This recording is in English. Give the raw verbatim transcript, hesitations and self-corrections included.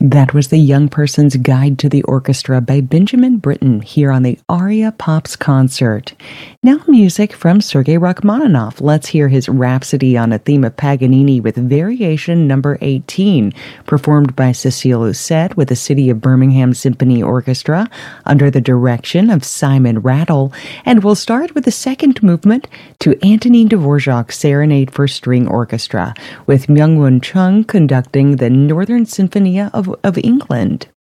That was The Young Person's Guide to the Orchestra by Benjamin Britten here on the Aria Pops concert. Now music from Sergei Rachmaninoff. Let's hear his Rhapsody on a Theme of Paganini with Variation Number eighteen, performed by Cecile Lucet with the City of Birmingham Symphony Orchestra under the direction of Simon Rattle. And we'll start with the second movement to Antonin Dvorak's Serenade for String Orchestra, with Myung-Whun Chung conducting the Northern Sinfonia of, of England.